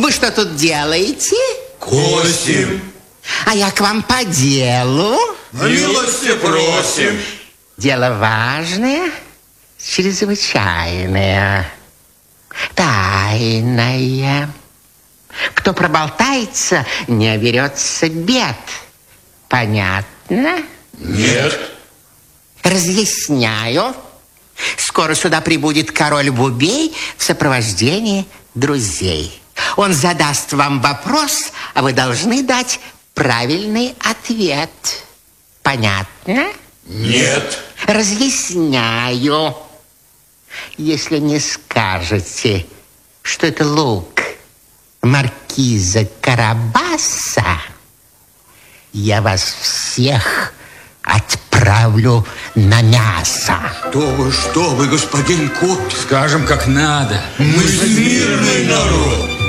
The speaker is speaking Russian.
Вы что тут делаете? Косим. А я к вам по делу. Милости просим. Дело важное, чрезвычайное, тайное. Кто проболтается, не оберется бед. Понятно? Нет. Разъясняю. Скоро сюда прибудет король Бубей в сопровождении друзей. Он задаст вам вопрос, а вы должны дать правильный ответ. Понятно? Нет. Разъясняю. Если не скажете, что это лук маркиза Карабаса, я вас всех отправлю на мясо. Что вы, господин Кот? Скажем, как надо. Мы смирный народ.